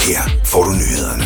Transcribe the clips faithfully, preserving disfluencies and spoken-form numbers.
Her får du nyhederne.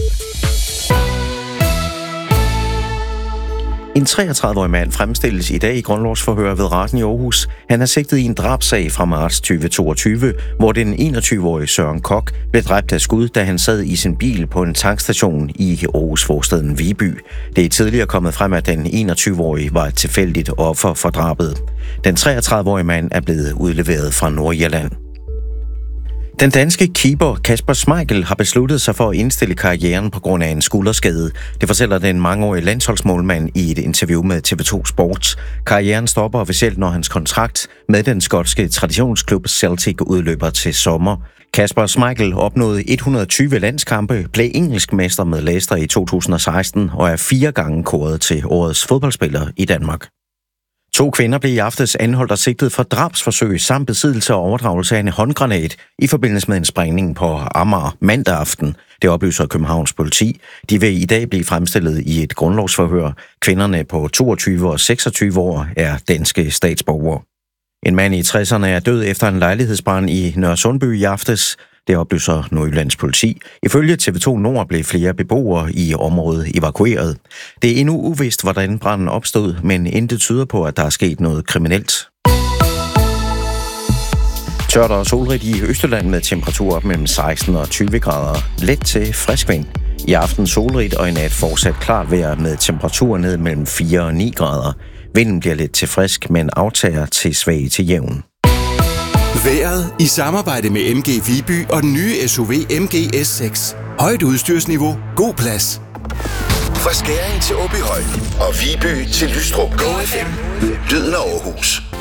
En treogtredive-årig mand fremstilles i dag i grundlovsforhør ved retten i Aarhus. Han er sigtet i en drabsag fra marts tyve toogtyve, hvor den enogtyve-årige Søren Kok blev dræbt af skud, da han sad i sin bil på en tankstation i Aarhus forstaden Viby. Det er tidligere kommet frem, at den enogtyve-årige var et tilfældigt offer for drabet. Den treogtredive-årige mand er blevet udleveret fra Nordirland. Den danske keeper Kasper Schmeichel har besluttet sig for at indstille karrieren på grund af en skulderskade. Det fortæller den mangeårige landsholdsmålmand i et interview med T V to Sport. Karrieren stopper officielt, når hans kontrakt med den skotske traditionsklub Celtic udløber til sommer. Kasper Schmeichel opnåede et hundrede og tyve landskampe, blev engelsk mester med Leicester i to tusind og seksten og er fire gange kåret til årets fodboldspiller i Danmark. To kvinder blev i aftes anholdt og sigtet for drabsforsøg samt besiddelse og overdragelse af en håndgranat i forbindelse med en sprængning på Amager mandag aften. Det oplyser Københavns politi. De vil i dag blive fremstillet i et grundlovsforhør. Kvinderne på toogtyve og seksogtyve år er danske statsborgere. En mand i tresserne er død efter en lejlighedsbrand i Nørresundby i aftes. Det oplyser Nordjyllands politi. Ifølge T V to Nord blev flere beboere i området evakueret. Det er endnu uvist, hvordan branden opstod, men intet tyder på, at der er sket noget kriminelt. Tørt og solrigt i Østjylland med temperaturer op mellem seksten og tyve grader. Let til frisk vind. I aften solrigt og i nat fortsat klart vejr med temperaturer ned mellem fire og ni grader. Vinden bliver lidt til frisk, men aftager til svag til jævn. Vejret i samarbejde med M G Viby og den nye S U V M G S seks. Højt udstyrsniveau, god plads. Fra Skæring til Åbyhøj og Viby til Lystrup. Go F M. Lyden af Aarhus.